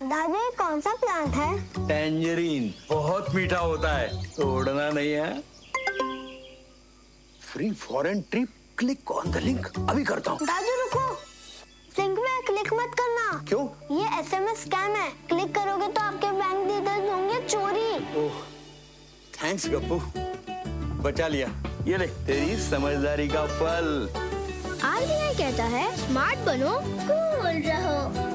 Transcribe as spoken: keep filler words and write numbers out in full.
दादी कौन सा प्लांट है? टैंजरीन, बहुत मीठा होता है, तोड़ना नहीं है। Free foreign trip, click on the link. अभी करता हूँ। दादी रुको, लिंक में क्लिक मत करना। क्यों? ये एसएमएस स्कैम है, क्लिक करोगे तो आपके बैंक डिटेल्स होंगे चोरी। ओह, थैंक्स गप्पू, बचा लिया। ये ले तेरी समझदारी का फल। आरबीआई कहता है स्मार्ट बनो, कूल रहो।